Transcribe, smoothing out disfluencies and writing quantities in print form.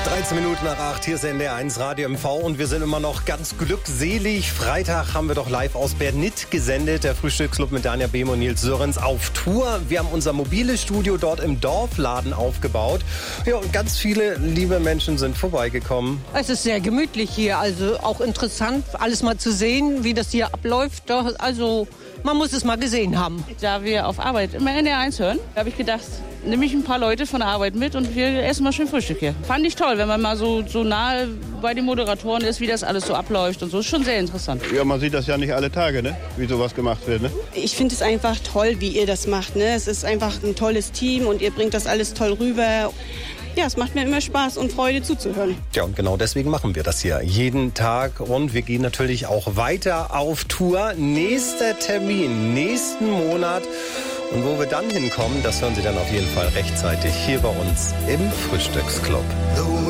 13 Minuten nach 8, hier ist NDR1 Radio MV und wir sind immer noch ganz glückselig. Freitag haben wir doch live aus Bernit gesendet, der Frühstücksclub mit Danja Behm und Nils Sörens auf Tour. Wir haben unser mobiles Studio dort im Dorfladen aufgebaut. Ja, und ganz viele liebe Menschen sind vorbeigekommen. Es ist sehr gemütlich hier, also auch interessant, alles mal zu sehen, wie das hier abläuft. Doch, also man muss es mal gesehen haben. Da wir auf Arbeit immer NDR1 hören, habe ich gedacht, nehme ich ein paar Leute von der Arbeit mit und wir essen mal schön Frühstück hier. Fand ich toll, wenn man mal so nahe bei den Moderatoren ist, wie das alles so abläuft und so. Ist schon sehr interessant. Ja, man sieht das ja nicht alle Tage, ne? Wie sowas gemacht wird, ne? Ich finde es einfach toll, wie ihr das macht, ne? Es ist einfach ein tolles Team und ihr bringt das alles toll rüber. Ja, es macht mir immer Spaß und Freude zuzuhören. Ja, und genau deswegen machen wir das hier jeden Tag. Und wir gehen natürlich auch weiter auf Tour. Nächster Termin, nächsten Monat. Und wo wir dann hinkommen, das hören Sie dann auf jeden Fall rechtzeitig hier bei uns im Frühstücksclub.